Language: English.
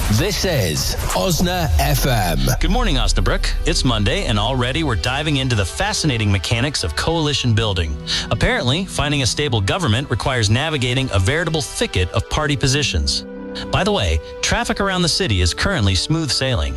This is Osna FM. Good morning, Osnabrück. It's Monday, and already we're diving into the fascinating mechanics of coalition building. Apparently, finding a stable government requires navigating a veritable thicket of party positions. By the way, traffic around the city is currently smooth sailing.